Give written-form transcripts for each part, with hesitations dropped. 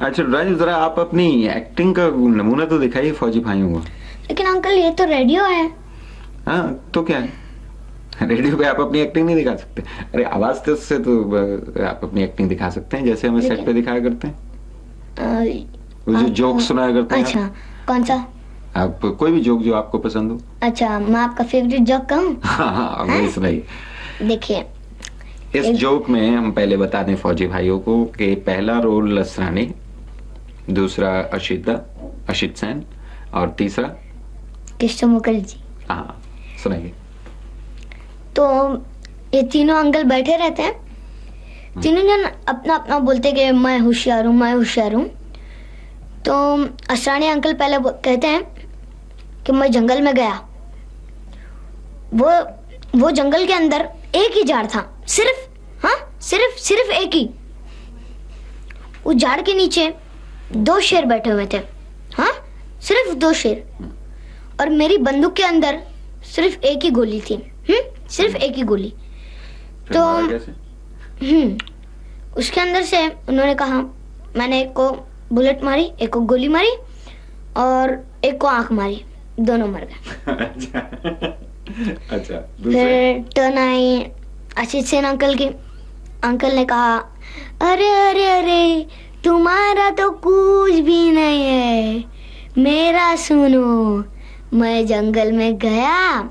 अच्छा राजू, जरा आप अपनी एक्टिंग का नमूना तो दिखाइए फौजी भाइयों को। लेकिन अंकल ये तो रेडियो है। हाँ तो क्या है, रेडियो पे आप अपनी एक्टिंग नहीं दिखा सकते? अरे आवाज तो उससे तो आप अपनी एक्टिंग दिखा सकते हैं, जैसे हमें सेट पे दिखाया करते हैं। वो जो जोक सुनाया करते हैं। अच्छा कौन सा? आप कोई भी जोक जो आपको पसंद हो। अच्छा मैं आपका फेवरेट जोक कहूँ? हाँ वही सुनाइए। देखिए इस जोक में हम पहले बता दें फौजी भाइयों को कि पहला रोल असरानी, दूसरा अशित सेन और तीसरा कृष्ण मुखर्जी। हाँ सुनाइए। तो ये तीनों अंकल बैठे रहते हैं, तीनों जन अपना अपना बोलते कि मैं होशियार हूँ, मैं होशियार हूँ। तो असरानी अंकल पहले कहते हैं कि मैं जंगल में गया। वो जंगल के अंदर एक ही झाड़ था, सिर्फ एक ही। उस झाड़ के नीचे 2 शेर बैठे हुए थे, हाँ सिर्फ 2 शेर। और मेरी बंदूक के अंदर सिर्फ एक ही गोली थी, सिर्फ एक ही गोली। तो उसके अंदर से उन्होंने कहा, मैंने एक को बुलेट मारी, एक को गोली मारी और एक को आंख मारी, दोनों मर गए। अच्छा फिर turn I Ashit Sen uncle की। अंकल ने कहा, अरे अरे अरे तुम्हारा तो कुछ भी नहीं है, मेरा सुनो। मैं जंगल में गया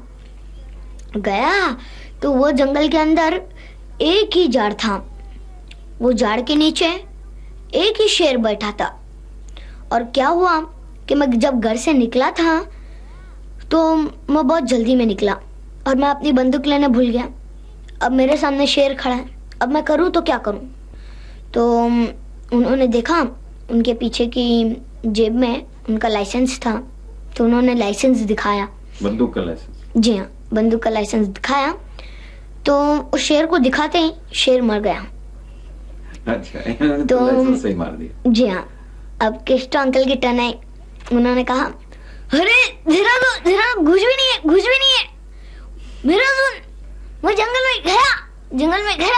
तो वो जंगल के अंदर एक ही झाड़ था। वो झाड़ के नीचे एक ही शेर बैठा था। और क्या हुआ कि मैं जब घर से निकला था तो मैं बहुत जल्दी में निकला और मैं अपनी बंदूक लेने भूल गया। अब मेरे सामने शेर खड़ा है, अब मैं करूं तो क्या करूं? तो उन्होंने देखा उनके पीछे की जेब में उनका लाइसेंस था, तो उन्होंने लाइसेंस दिखाया, बंदूक का लाइसेंस। जी हाँ, बंदूक का लाइसेंस दिखाया। तो उस शेर को दिखाते ही शेर मर गया। अच्छा, तो लाइसेंस से ही मार दिया। जी हाँ। अब कृष्ण अंकल की टर्न आई। उन्होंने कहा, अरे धीरा कुछ भी नहीं है, मेरा सुन। मैं जंगल में गया,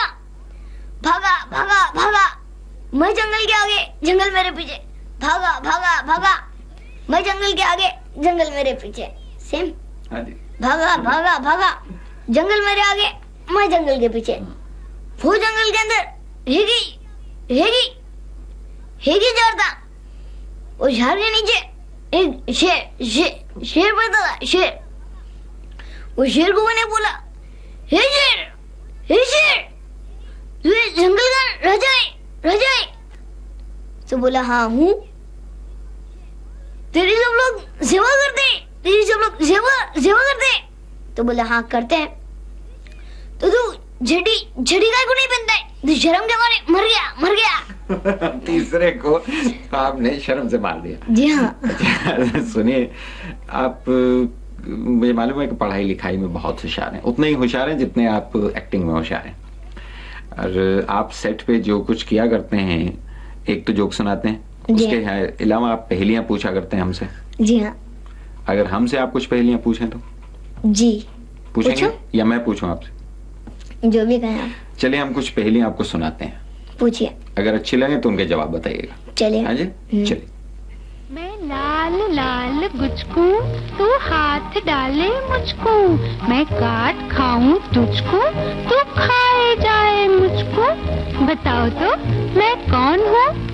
भागा। मैं जंगल के आगे, जंगल मेरे पीछे, भागा। मैं जंगल के आगे, जंगल मेरे पीछे, सेम। भागा, जंगल मेरे आगे, मैं जंगल के पीछे। वो जंगल के अंदर हेगी झाड़ था। वो झाड़ के नीचे एक शेर बैठा था, शेर। वो शेर को मैंने बोला, हे शेर, तू जंगल का राजा है? तो बोला, हाँ हूँ। तेरी सब लोग सेवा करते। तो बोला, हाँ करते हैं। तो तू झड़ी काय को नहीं पहनता है? तू शर्म के मारे मर गया। तीसरे को आपने शर्म से मार दिया। जी हाँ। सुनिए, आप मुझे मालूम है कि पढ़ाई लिखाई में बहुत होशियार हैं, उतने ही होशियार हैं जितने आप एक्टिंग में होशियार हैं। और आप सेट पे जो कुछ किया करते हैं, एक तो जोक सुनाते हैं, उसके अलावा आप पहेलियां पूछा करते हैं हमसे। जी हाँ। अगर हमसे आप कुछ पहेलियां पूछें तो? जी पूछेंगे या मैं पूछूं आपसे? जो भी कहें आप। चलिए हम कुछ पहेलियां आपको सुनाते हैं, पूछिए। अगर अच्छी लगे तो उनके जवाब बताइएगा। चलिए। हाँ जी चलिए। मैं लाल गुचकू, तू हाथ डाले मुझको, मैं काट खाऊं तुझको, तू खाए जाए मुझको, बताओ तो मैं कौन हूँ?